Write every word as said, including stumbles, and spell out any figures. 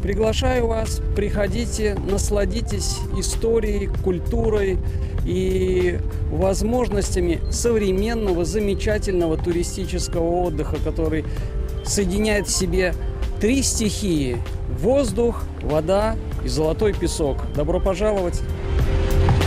Приглашаю вас, приходите, насладитесь историей, культурой и возможностями современного, замечательного туристического отдыха, который соединяет в себе три стихии – воздух, вода и золотой песок. Добро пожаловать!